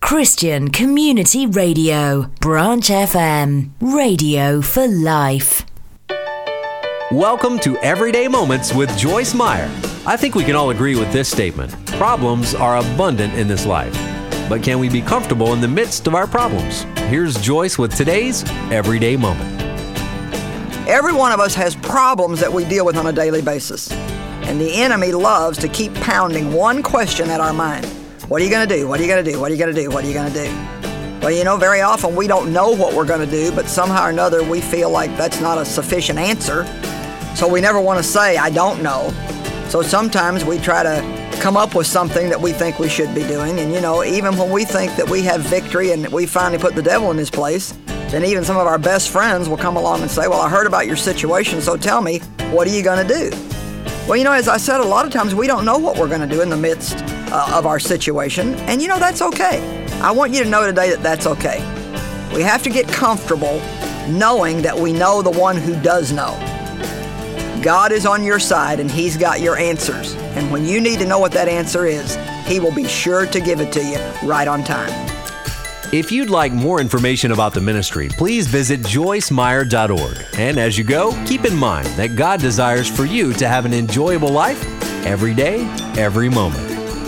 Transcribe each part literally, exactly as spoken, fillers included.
Christian Community Radio, Branch F M, radio for life. Welcome to Everyday Moments with Joyce Meyer. I think we can all agree with this statement. Problems are abundant in this life. But can we be comfortable in the midst of our problems? Here's Joyce with today's Everyday Moment. Every one of us has problems that we deal with on a daily basis. And the enemy loves to keep pounding one question at our mind. What are you going to do? What are you going to do? What are you going to do? What are you going to do? Well, you know, very often we don't know what we're going to do, but somehow or another we feel like that's not a sufficient answer. So we never want to say, I don't know. So sometimes we try to come up with something that we think we should be doing. And, you know, even when we think that we have victory and we finally put the devil in his place, then even some of our best friends will come along and say, well, I heard about your situation, so tell me, what are you going to do? Well, you know, as I said, a lot of times we don't know what we're going to do in the midst uh, of our situation. And, you know, that's okay. I want you to know today that that's okay. We have to get comfortable knowing that we know the one who does know. God is on your side and He's got your answers. And when you need to know what that answer is, He will be sure to give it to you right on time. If you'd like more information about the ministry, please visit joyce meyer dot org. And as you go, keep in mind that God desires for you to have an enjoyable life every day, every moment.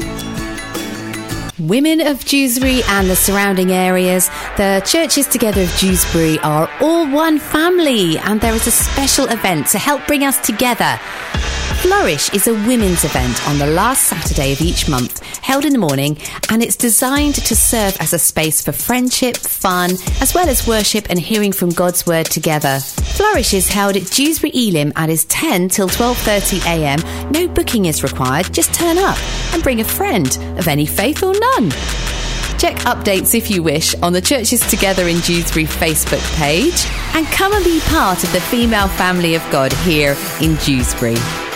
Women of Dewsbury and the surrounding areas, the Churches Together of Dewsbury are all one family, and there is a special event to help bring us together. Flourish is a women's event on the last Saturday of each month, held in the morning, and it's designed to serve as a space for friendship, fun, as well as worship and hearing from God's Word together. Flourish is held at Dewsbury Elim and is ten till twelve thirty a m. No booking is required, just turn up and bring a friend of any faith or none. Check updates if you wish on the Churches Together in Dewsbury Facebook page, and come and be part of the female family of God here in Dewsbury.